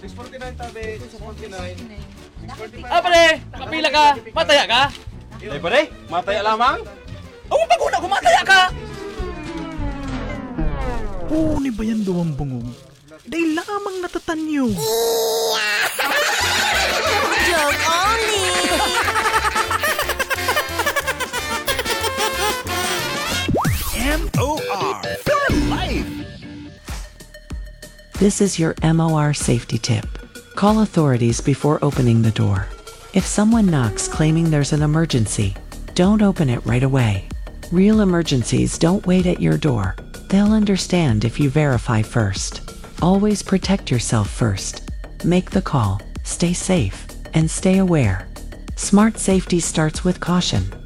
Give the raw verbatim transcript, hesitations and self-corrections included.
six forty-nine tabi, six forty-nine. Ah, pare! Kapila ka! Mataya ka! Ay pare, mataya lamang. Ako paguna ko, mataya ka! Oo, ni ba yan duwang bungong? Dahil lamang natatanyo. Joke only! M O R for life! This is your M O R safety tip. Call authorities before opening the door. If someone knocks claiming there's an emergency, don't open it right away. Real emergencies don't wait at your door. They'll understand if you verify first. Always protect yourself first. Make the call, stay safe, and stay aware. Smart safety starts with caution.